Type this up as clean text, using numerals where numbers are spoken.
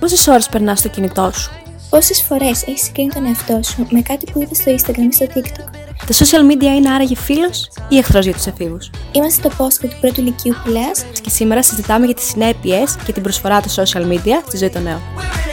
Πόσες ώρες περνάς στο κινητό σου? Πόσες φορές έχεις συγκρίνει τον εαυτό σου με κάτι που είδες στο Instagram ή στο TikTok? Τα social media είναι άραγε φίλος ή εχθρός για τους εφήβους? Είμαστε το podcast του πρώτου λυκείου που Λέας Και σήμερα συζητάμε για τις συνέπειες και την προσφορά των social media στη ζωή των νέων.